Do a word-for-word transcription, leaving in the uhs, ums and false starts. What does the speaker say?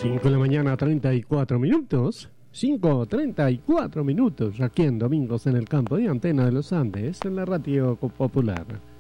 cinco de la mañana, treinta y cuatro minutos. cinco, treinta y cuatro minutos. Aquí en Domingos en el Campo de Antena de los Andes, en la Radio Popular.